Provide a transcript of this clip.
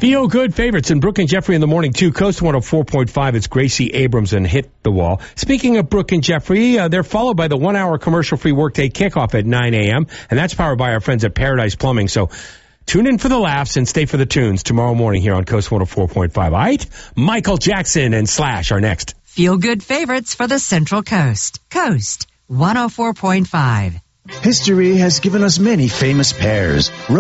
Feel good favorites in Brooke and Jeffrey in the morning, too. Coast 104.5. It's Gracie Abrams and Hit the Wall. Speaking of Brooke and Jeffrey, they're followed by the 1 hour commercial-free workday kickoff at 9 a.m., and that's powered by our friends at Paradise Plumbing. So tune in for the laughs and stay for the tunes tomorrow morning here on Coast 104.5. All right? Michael Jackson and Slash are next. Feel good favorites for the Central Coast. Coast 104.5. History has given us many famous pairs.